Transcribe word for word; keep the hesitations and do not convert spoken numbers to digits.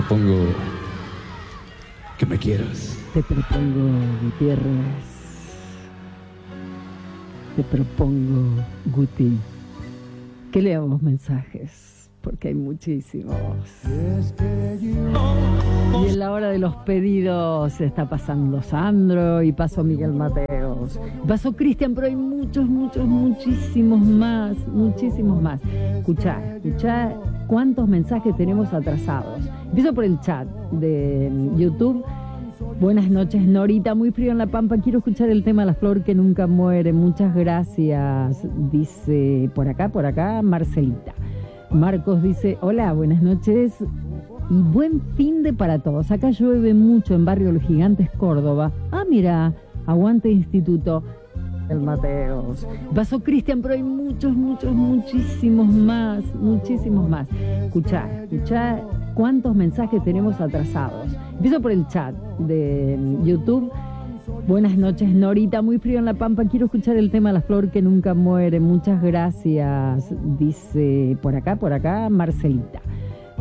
propongo que me quieras. Te propongo, Gutiérrez. Te propongo, Guti, que leamos mensajes, porque hay muchísimos. Y en la hora de los pedidos está pasando Sandro y pasó Miguel Mateos. Pasó Cristian, pero hay muchos, muchos, muchísimos más, muchísimos más. Escuchá, escuchá cuántos mensajes tenemos atrasados. Empiezo por el chat de YouTube. Buenas noches, Norita, muy frío en La Pampa, quiero escuchar el tema La Flor que Nunca Muere, muchas gracias, dice por acá, por acá, Marcelita. Marcos dice, hola, buenas noches y buen fin de para todos, acá llueve mucho en Barrio Los Gigantes, Córdoba. Ah, mira, aguante Instituto El Mateos. Pasó Cristian, pero hay muchos, muchos, muchísimos más, muchísimos más. Escuchá, escuchá cuántos mensajes tenemos atrasados. Empiezo por el chat de YouTube. Buenas noches, Norita, muy frío en La Pampa, quiero escuchar el tema La Flor que Nunca Muere, muchas gracias, dice por acá, por acá, Marcelita.